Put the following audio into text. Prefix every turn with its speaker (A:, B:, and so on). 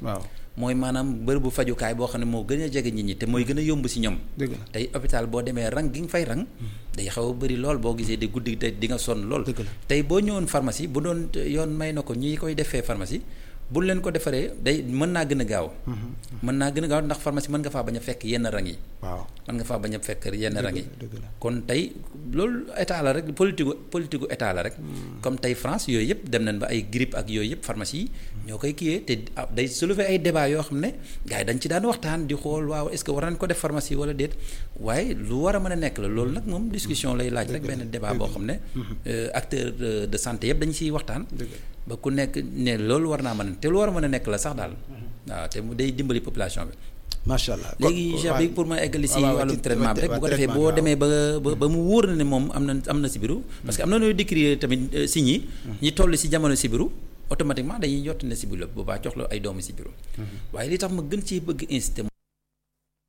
A: waaw
B: mooy maanaam bërëbu fajukaay boo xam ne moo gën a jege nit ñi te mooy gën a yomb si ñoom.
A: dëgg la
B: tey hôpital boo demee rang gi nga fay rang. day xaw a bëri lool boo gisee di guddi te di nga sonn lool.
A: dëgg la
B: tey boo ñëwoon pharmacie bu doon yoon may na ko ñi koy defee pharmacie bu leen ko defaree day mën naa gën a gaaw. mën naa gën a gaaw ndax pharmacie mën nga faa bañ a fekk yenn rang yi.
A: waaw
B: mën nga faa bañ a fekk yenn rang yi.
A: dëgg la
B: kon tey loolu état la rek politique état la rek. comme tey France yooyu yëpp dem nañ ba ay grippe ak yooyu yëpp pharmacie yi ñoo koy kiiyee te day soulever ay débat yoo xam ne gars yi dañ ci daan waxtaan di xool waaw est-ce que war nañ ko def pharmacie wala déet waaye lu war a mën a nekk la loolu nag moom discussion lay laaj rek benn débat boo xam ne acteur de santé yëpp dañu ciy waxtaan ba ku nekk ne loolu war naa mën a te lu war a mën a nekk la sax daal waaw te mu day dimbali population bi.
A: macha allah
B: léegi Cheikh bi pour ma eggali si wàllum traitement bi rek bu ko defee boo demee ba mu wóor na ne moom am na sibiru parce que am na nooy décrire tamit signes yi ñi toll si jamono sibiru automatiquement dañuy jot ne sibiru la boobaa jox la ay doomu sibiru waaye li tax ma gën ci bëgg inciter